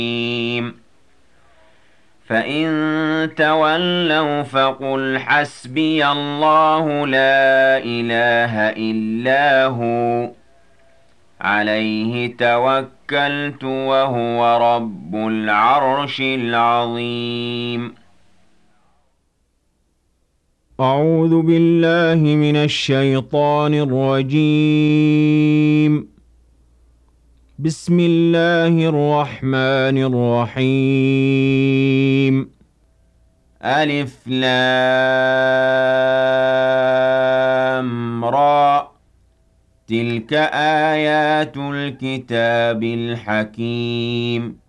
فإن تولوا فقل حسبي الله لا إله إلا هو عليه توكلت وهو رب العرش العظيم. أعوذ بالله من الشيطان الرجيم. بسم الله الرحمن الرحيم. ألف لام را تلك آيات الكتاب الحكيم